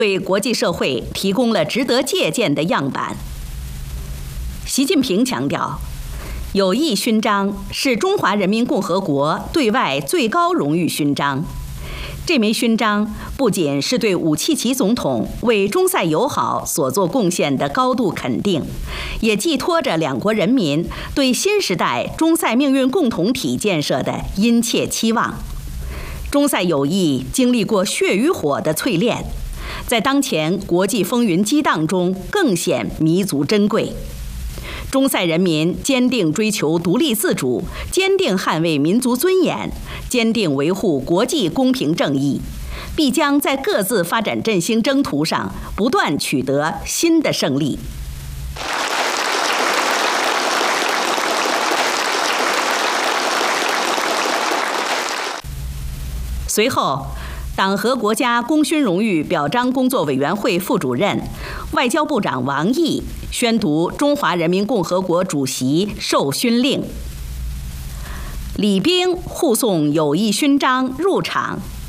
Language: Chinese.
对国际社会提供了值得借鉴的样板。习近平强调，友谊勋章是中华人民共和国对外最高荣誉勋章。这枚勋章不仅是对武契奇总统为中塞友好所做贡献的高度肯定，也寄托着两国人民对新时代中塞命运共同体建设的殷切期望。中塞友谊经历过血与火的淬炼，在当前国际风云激荡中更显弥足珍贵。中塞人民坚定追求独立自主，坚定捍卫民族尊严，坚定维护国际公平正义，必将在各自发展振兴征途上不断取得新的胜利。随后，党和国家功勋荣誉表彰工作委员会副主任、外交部长王毅宣读中华人民共和国主席授勋令。礼兵护送友谊勋章入场。